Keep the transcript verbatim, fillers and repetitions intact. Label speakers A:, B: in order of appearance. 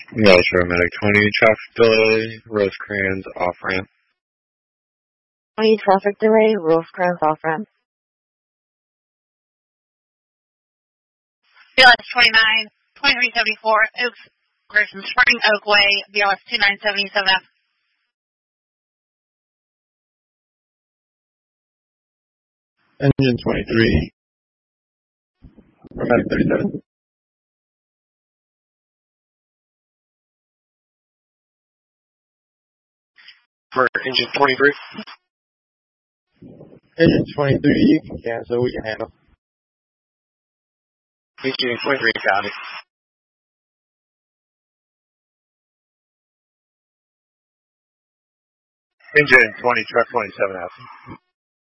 A: Metro Medic twenty, traffic delay, Rosecrans off ramp.
B: twenty, traffic delay, Rosecrans off ramp.
C: B L S twenty-nine, twenty-three seventy-four, Oaks, Grayson Spring, Oakway, B L S twenty-nine seventy-seven F.
D: Engine twenty-three, Medic thirty-seven.
E: For engine twenty-three?
D: Engine twenty-three, you can cancel, we can handle.
E: Engine twenty-three, got it.
A: Engine twenty, truck twenty-seven F.